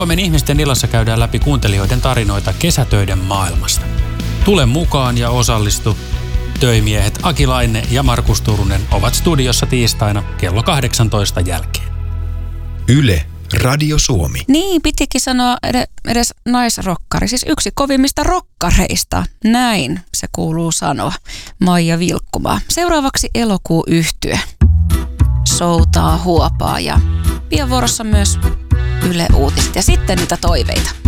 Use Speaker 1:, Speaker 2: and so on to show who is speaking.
Speaker 1: Suomen ihmisten illassa käydään läpi kuuntelijoiden tarinoita kesätöiden maailmasta. Tule mukaan ja osallistu. Töimiehet Aki Laine ja Markus Turunen ovat studiossa tiistaina kello 18 jälkeen.
Speaker 2: Yle Radio Suomi.
Speaker 3: Niin, pitikin sanoa edes naisrokkari, siis yksi kovimmista rokkareista. Näin se kuuluu sanoa. Maija Vilkkumaa. Seuraavaksi Elokuu-yhtye. Soutaa, huopaa ja pian vuorossa myös Yle Uutiset ja sitten niitä toiveita.